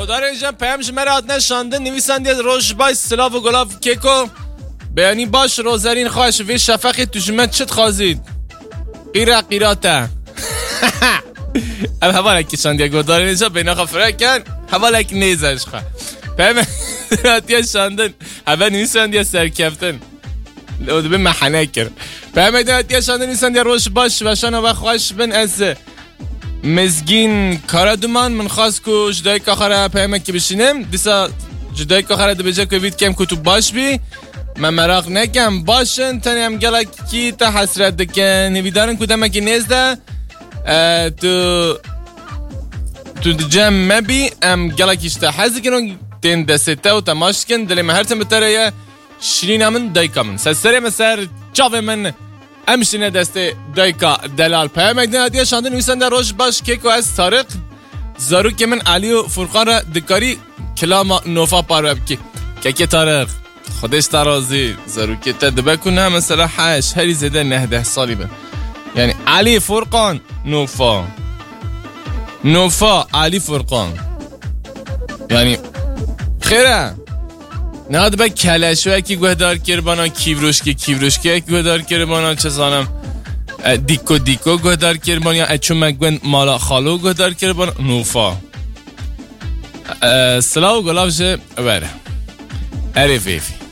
گودار اینجا پیامش مراد نشانده نویسنده روش بای سلاو و گلاف کیکو بیانی باش روزرین خواهش وی شفقی تجمد چت خازید قیراته ام حوالك شاندي گودار اینجا بینا خفره کن حوالك نیزش خواه پیام راتیا شاندن اول نویسنده سرکفتن لود به محنه کرد پیام راتیا شاندن نویسنده روش باش و شانو و خواهش بن از مزگین کارا دومان من خواست که جدای که آخره پیامه که بشینم دیسا جدای که آخره دو بجا که وید کم که تو باش بی من مراق نکم باشن تانی هم گلا کی تا حسرت دکن نویدارن کدام که نیزده تو جمع مبی ام گلا کشتا حزی کنون دین دسته و تماش کن دلی من هر تن بتره یا شرین من دایکا من سر مسر چاوه من امشینه دسته دایکا دلال پیامک دن هدیه شانده نویسنده روش باش کیکو از طارق زارو که من علی و فرقان را دکاری کلام نوفا پارو بکی که طارق خودش ترازی زارو که تدبه کنه مثلا 8 هری زده 19 سالی به یعنی علی فرقان نوفا علی فرقان یعنی خیره نه دبه کلشو اکی گوهدار کربانا کیوروشکی اکی گوهدار کربانا چه زانم دیکو گوهدار کربانا یا اچو مگوین مالا خالو گوهدار کربانا نوفا سلاو گلاف شه بره عرفیفی